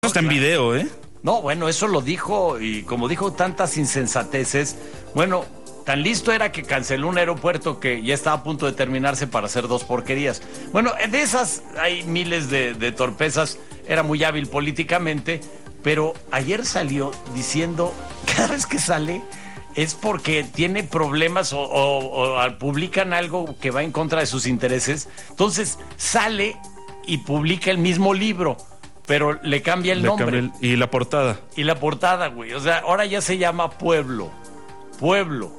Está en video, ¿eh? No, bueno, eso lo dijo, y como dijo tantas insensateces, bueno, tan listo era que canceló un aeropuerto que ya estaba a punto de terminarse para hacer dos porquerías. Bueno, de esas hay miles de torpezas, era muy hábil políticamente, pero ayer salió diciendo, cada vez que sale es porque tiene problemas o publican algo que va en contra de sus intereses, entonces sale y publica el mismo libro, pero le cambia el nombre. Y la portada. Y la portada, güey. O sea, ahora ya se llama Pueblo. Pueblo.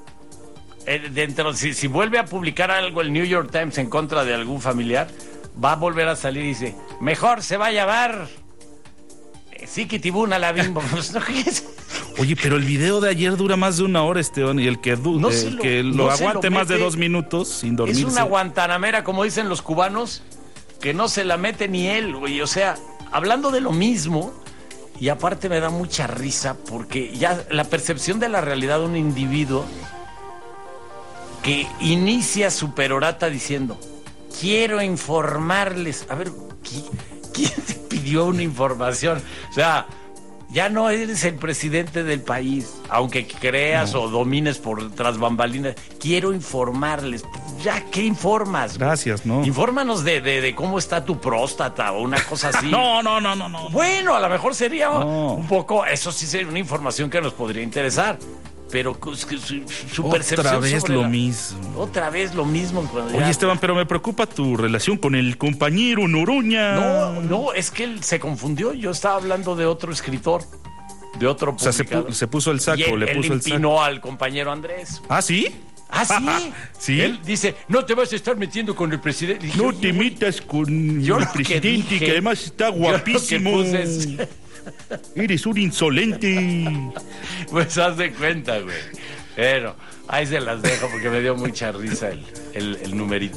Si vuelve a publicar algo el New York Times en contra de algún familiar, va a volver a salir y dice, mejor se va a llamar Siquitibuna la Bimbo. Oye, pero el video de ayer dura más de 1 hora, Esteban, y el que lo aguante más de 2 minutos sin dormirse. Es una guantanamera, como dicen los cubanos, que no se la mete ni él, güey. O sea, hablando de lo mismo, y aparte me da mucha risa porque ya la percepción de la realidad de un individuo que inicia su perorata diciendo, quiero informarles. A ver, ¿quién te pidió una información? O sea, ya no eres el presidente del país, aunque creas o domines por tras bambalinas. Quiero informarles. ¿Ya qué informas? Gracias, ¿no? Infórmanos de cómo está tu próstata o una cosa así. No. Bueno, a lo mejor sería un poco, eso sí sería una información que nos podría interesar. Pero su percepción otra vez lo mismo. Otra vez lo mismo. Oye, Esteban, pero me preocupa tu relación con el compañero Noroña. No, es que él se confundió. Yo estaba hablando de otro escritor, de otro publicador. O sea, se puso el saco, y le puso el saco. Empinó al compañero Andrés. ¿Ah, sí? ¿Ah, sí? ¿Sí? Él dice, no te vas a estar metiendo con el presidente. Dije, no te metas con el presidente, que además está guapísimo. Eres un insolente. Pues haz de cuenta, güey. Pero ahí se las dejo porque me dio mucha risa el numerito.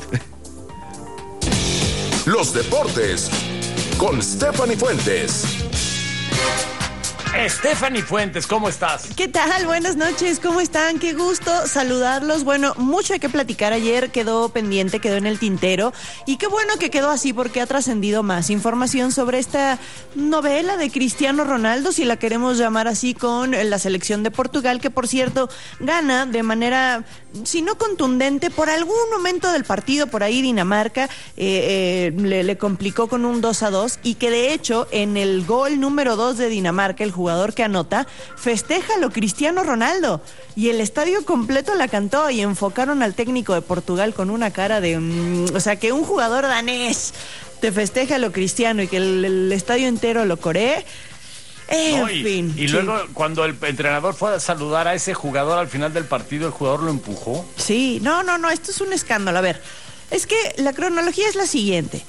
Los deportes con Stephanie Fuentes. Stephanie Fuentes, ¿cómo estás? ¿Qué tal? Buenas noches, ¿cómo están? Qué gusto saludarlos. Bueno, mucho hay que platicar. Ayer quedó pendiente, quedó en el tintero. Y qué bueno que quedó así porque ha trascendido más información sobre esta novela de Cristiano Ronaldo, si la queremos llamar así, con la selección de Portugal, que por cierto gana de manera, si no contundente, por algún momento del partido, por ahí Dinamarca le complicó con un 2-2 y que de hecho en el gol número 2 de Dinamarca, el jugador que anota, festéjalo Cristiano Ronaldo, y el estadio completo la cantó y enfocaron al técnico de Portugal con una cara de o sea, que un jugador danés te festeja lo Cristiano y que el estadio entero lo coree. En fin. Y luego cuando el entrenador fue a saludar a ese jugador al final del partido, el jugador lo empujó. Sí, no, esto es un escándalo. A ver, es que la cronología es la siguiente.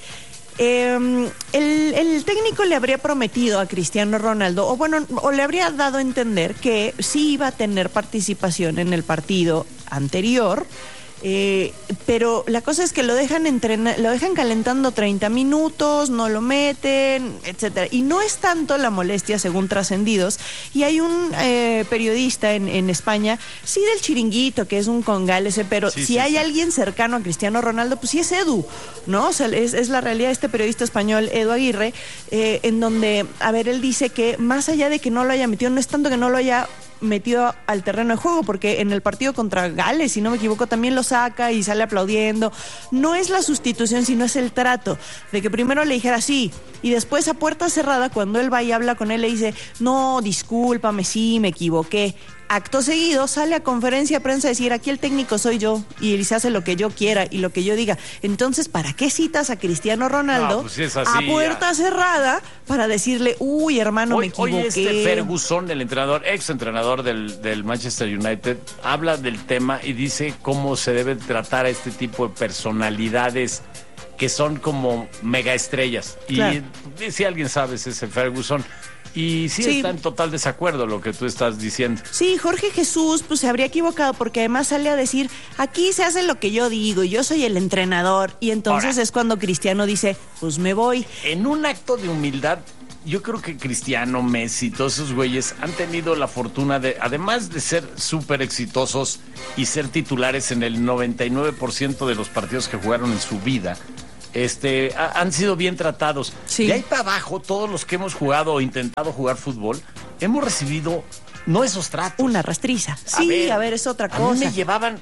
El técnico le habría prometido a Cristiano Ronaldo, o le habría dado a entender que sí iba a tener participación en el partido anterior, pero la cosa es que lo dejan calentando 30 minutos, no lo meten, etcétera. Y no es tanto la molestia, según trascendidos, y hay un periodista en España, sí, del Chiringuito, que es un congal ese, pero si hay alguien cercano a Cristiano Ronaldo, pues sí es Edu, ¿no? O sea, es la realidad. Este periodista español, Edu Aguirre, en donde, a ver, él dice que más allá de que no lo haya metido, no es tanto que no lo haya metido al terreno de juego, porque en el partido contra Gales, si no me equivoco, también lo saca y sale aplaudiendo. No es la sustitución, sino es el trato, de que primero le dijera sí, y después a puerta cerrada, cuando él va y habla con él, le dice, no, discúlpame, sí, me equivoqué. Acto seguido sale a conferencia de prensa a decir, aquí el técnico soy yo y se hace lo que yo quiera y lo que yo diga. Entonces, ¿para qué citas a Cristiano Ronaldo a puerta cerrada para decirle, uy, hermano, me equivoqué? Hoy Ferguson, el entrenador, ex entrenador del Manchester United, habla del tema y dice cómo se debe tratar a este tipo de personalidades que son como megaestrellas. Claro. Y si alguien sabe, es ese Ferguson. Y sí está en total desacuerdo lo que tú estás diciendo. Sí, Jorge Jesús pues se habría equivocado porque además sale a decir, aquí se hace lo que yo digo y yo soy el entrenador. Y entonces ahora es cuando Cristiano dice, pues me voy. En un acto de humildad, yo creo que Cristiano, Messi, todos esos güeyes han tenido la fortuna de, además de ser súper exitosos y ser titulares en el 99% de los partidos que jugaron en su vida, han sido bien tratados. Sí. De ahí para abajo, todos los que hemos jugado o intentado jugar fútbol, hemos recibido no esos tratos. Una rastriza. Sí, a ver, es otra cosa. A mí me llevaban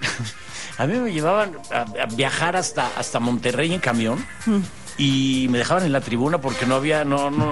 a viajar hasta Monterrey en camión. Y me dejaban en la tribuna porque no había,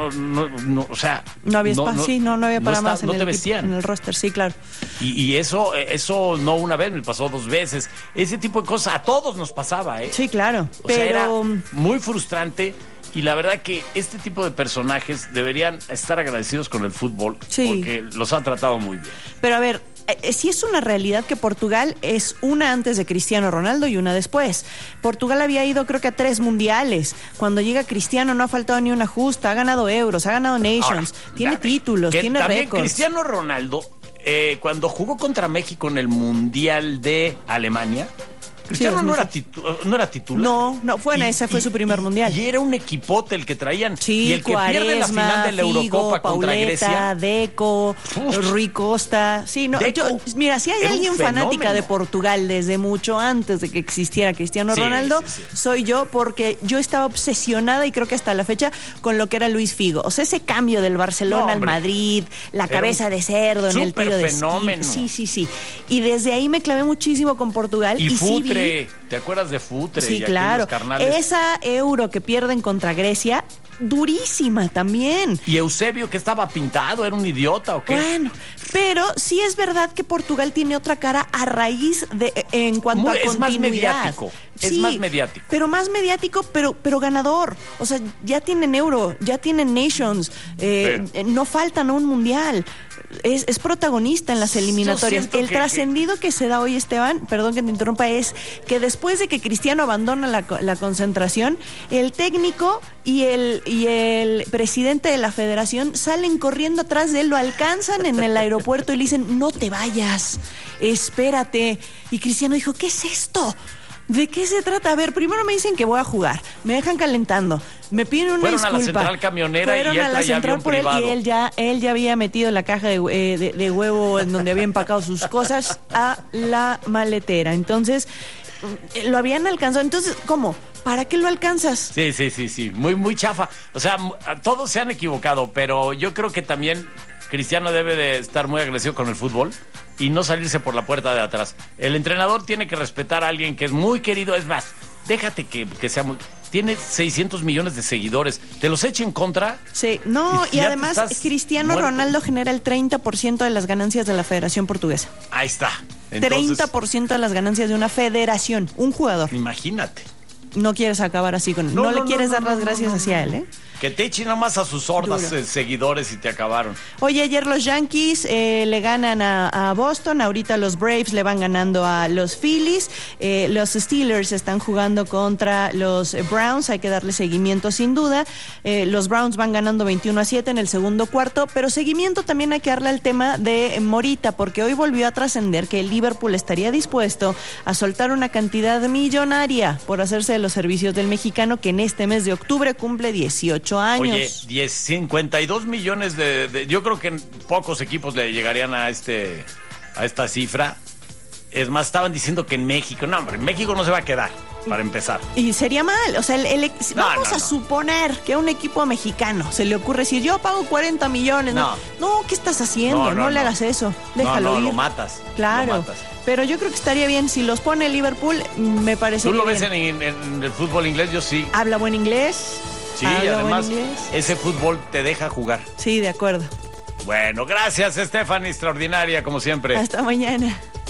o sea... No había espacio, sí, no había para más en el equipo, en el roster, sí, claro. Y eso no una vez, me pasó 2 veces. Ese tipo de cosas a todos nos pasaba, ¿eh? Sí, claro, o sea, era muy frustrante. Y la verdad que este tipo de personajes deberían estar agradecidos con el fútbol, porque los han tratado muy bien. Pero a ver, sí es una realidad que Portugal es una antes de Cristiano Ronaldo y una después. Portugal había ido creo que a 3 mundiales. Cuando llega Cristiano no ha faltado ni una justa, ha ganado Euros, ha ganado Nations, tiene títulos, tiene récords. Cristiano Ronaldo, cuando jugó contra México en el Mundial de Alemania, Cristiano no era titular. No, ese fue su primer mundial. Y era un equipote el que traían. Sí, y el que Quaresma, pierde la final de la Eurocopa contra Pauleta, Grecia. Deco, Rui Costa. Sí, no, mira, si hay alguien fanática de Portugal desde mucho antes de que existiera Cristiano Ronaldo, soy yo, porque yo estaba obsesionada y creo que hasta la fecha con lo que era Luis Figo. O sea, ese cambio del Barcelona al Madrid, la cabeza de cerdo en el tiro de fenómeno. Sí. Y desde ahí me clavé muchísimo con Portugal. Y Futre. ¿Te acuerdas de Futre? Sí, claro. Esa Euro que pierden contra Grecia, durísima también. Y Eusebio, que estaba pintado, ¿era un idiota o qué? Bueno, pero sí es verdad que Portugal tiene otra cara a raíz de en cuanto a continuidad. Es más mediático. Pero más mediático, pero ganador. O sea, ya tienen Euro, ya tienen Nations, no faltan a un mundial. Es protagonista en las eliminatorias. El trascendido que se da hoy, Esteban, perdón que te interrumpa, es que después de que Cristiano abandona la concentración, el técnico y el presidente de la federación salen corriendo atrás de él, lo alcanzan en el aeropuerto y le dicen, no te vayas, espérate. Y Cristiano dijo, ¿qué es esto? ¿De qué se trata? A ver, primero me dicen que voy a jugar, me dejan calentando, me piden una disculpa. Fueron a la central camionera y él traía avión privado. Y él ya había metido la caja de huevo en donde había empacado sus cosas a la maletera. Entonces, lo habían alcanzado. Entonces, ¿cómo? ¿Para qué lo alcanzas? Sí. Muy chafa. O sea, todos se han equivocado, pero yo creo que también Cristiano debe de estar muy agresivo con el fútbol y no salirse por la puerta de atrás. El entrenador tiene que respetar a alguien que es muy querido. Es más, déjate que sea muy... Tiene 600 millones de seguidores. ¿Te los echa en contra? Sí, no, y además Cristiano Ronaldo genera el 30% de las ganancias de la Federación Portuguesa. Ahí está. Entonces, 30% de las ganancias de una federación, un jugador. Imagínate. No quieres acabar así con él. No le quieres dar las gracias hacia él, ¿eh? Que te echen nomás a sus hordas seguidores y te acabaron. Oye, ayer los Yankees le ganan a Boston, ahorita los Braves le van ganando a los Phillies, los Steelers están jugando contra los Browns, hay que darle seguimiento sin duda, los Browns van ganando 21-7 en el segundo cuarto, pero seguimiento también hay que darle al tema de Morita, porque hoy volvió a trascender que el Liverpool estaría dispuesto a soltar una cantidad millonaria por hacerse de los servicios del mexicano, que en este mes de octubre cumple 18 años. Oye, 52 millones yo creo que pocos equipos le llegarían a esta cifra. Es más, estaban diciendo que en México, no, hombre, en México no se va a quedar, para empezar. Y sería mal, o sea, vamos a suponer que a un equipo mexicano se le ocurre decir, yo pago 40 millones. No, ¿qué estás haciendo? No le hagas eso, déjalo ir. Lo matas. Claro. Lo matas. Pero yo creo que estaría bien, si los pone Liverpool, me parece bien. ¿Tú lo ves en el fútbol inglés? Yo sí. ¿Habla buen inglés? Sí, además ese fútbol te deja jugar. Sí, de acuerdo. Bueno, gracias, Stephanie, extraordinaria, como siempre. Hasta mañana.